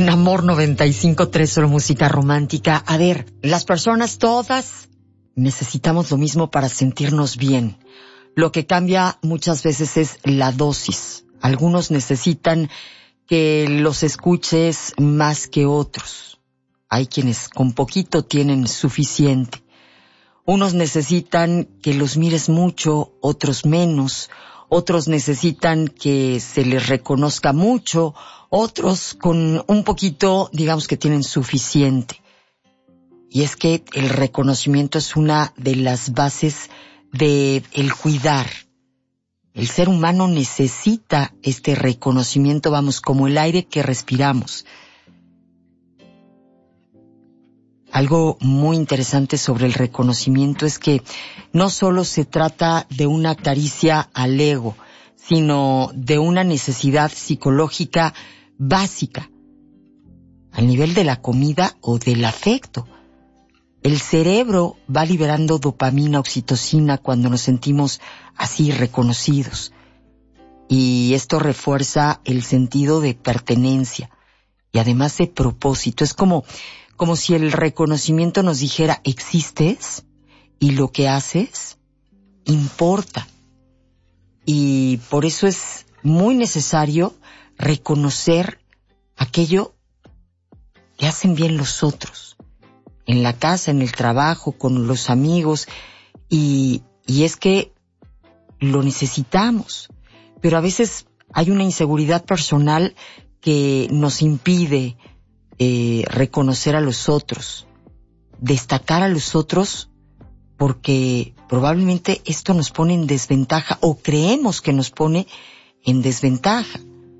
En Amor 95.3, solo música romántica. A ver, las personas todas necesitamos lo mismo para sentirnos bien. Lo que cambia muchas veces es la dosis. Algunos necesitan que los escuches más que otros. Hay quienes con poquito tienen suficiente. Unos necesitan que los mires mucho, otros menos. Otros necesitan que se les reconozca mucho, otros con un poquito, digamos que tienen suficiente. Y es que el reconocimiento es una de las bases de el cuidar. El ser humano necesita este reconocimiento, vamos, como el aire que respiramos. Algo muy interesante sobre el reconocimiento es que no solo se trata de una caricia al ego, sino de una necesidad psicológica básica, al nivel de la comida o del afecto. El cerebro va liberando dopamina, oxitocina cuando nos sentimos así reconocidos. Y esto refuerza el sentido de pertenencia y además de propósito. Es como si el reconocimiento nos dijera, existes y lo que haces importa. Y por eso es muy necesario reconocer aquello que hacen bien los otros, en la casa, en el trabajo, con los amigos, y es que lo necesitamos. Pero a veces hay una inseguridad personal que nos impide reconocer a los otros, destacar a los otros, porque probablemente esto nos pone en desventaja o creemos que nos pone en desventaja.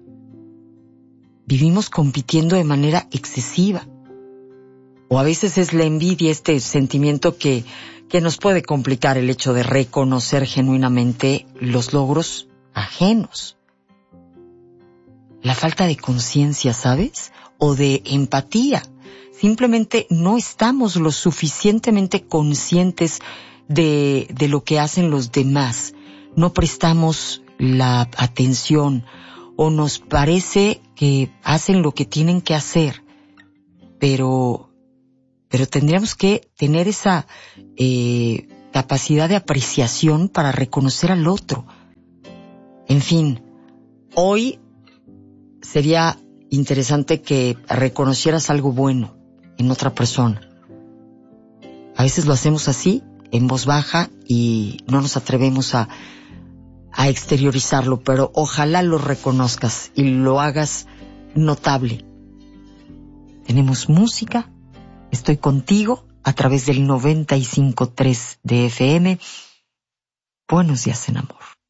Vivimos compitiendo de manera excesiva. O a veces es la envidia, este sentimiento que nos puede complicar el hecho de reconocer genuinamente los logros ajenos. La falta de conciencia, ¿sabes? O de empatía. Simplemente no estamos lo suficientemente conscientes de lo que hacen los demás. No prestamos la atención o nos parece que hacen lo que tienen que hacer. Pero tendríamos que tener esa capacidad de apreciación para reconocer al otro. En fin, hoy sería interesante que reconocieras algo bueno en otra persona. A veces lo hacemos así, en voz baja, y no nos atrevemos a exteriorizarlo, pero ojalá lo reconozcas y lo hagas notable. Tenemos música, estoy contigo a través del 95.3 de FM. Buenos días en amor.